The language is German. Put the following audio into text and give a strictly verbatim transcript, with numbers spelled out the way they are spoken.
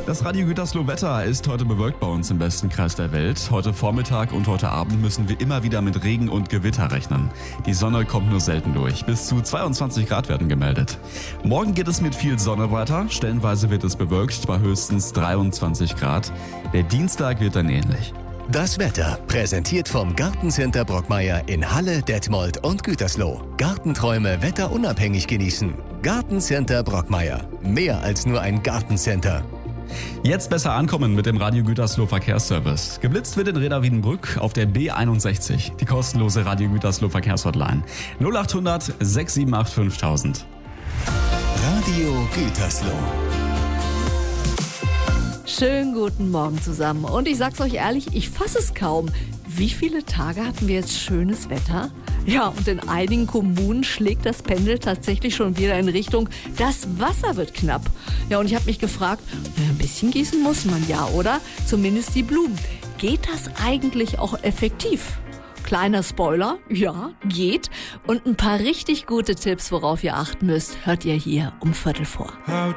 Das Radio Gütersloh Wetter ist heute bewölkt bei uns im besten Kreis der Welt. Heute Vormittag und heute Abend müssen wir immer wieder mit Regen und Gewitter rechnen. Die Sonne kommt nur selten durch. Bis zu zweiundzwanzig Grad werden gemeldet. Morgen geht es mit viel Sonne weiter. Stellenweise wird es bewölkt bei höchstens dreiundzwanzig Grad. Der Dienstag wird dann ähnlich. Das Wetter präsentiert vom Gartencenter Brockmeier in Halle, Detmold und Gütersloh. Gartenträume wetterunabhängig genießen. Gartencenter Brockmeier. Mehr als nur ein Gartencenter. Jetzt besser ankommen mit dem Radio Gütersloh Verkehrsservice. Geblitzt wird in Reda Wiedenbrück auf der B einundsechzig, die kostenlose Radio Gütersloh Verkehrshotline. null achthundert sechs sieben acht fünftausend. Radio Gütersloh. Schönen guten Morgen zusammen. Und ich sag's euch ehrlich, ich fasse es kaum. Wie viele Tage hatten wir jetzt schönes Wetter? Ja, und in einigen Kommunen schlägt das Pendel tatsächlich schon wieder in Richtung, das Wasser wird knapp. Ja, und ich habe mich gefragt, ein bisschen gießen muss man ja, oder? Zumindest die Blumen. Geht das eigentlich auch effektiv? Kleiner Spoiler, ja, geht. Und ein paar richtig gute Tipps, worauf ihr achten müsst, hört ihr hier um Viertel vor. How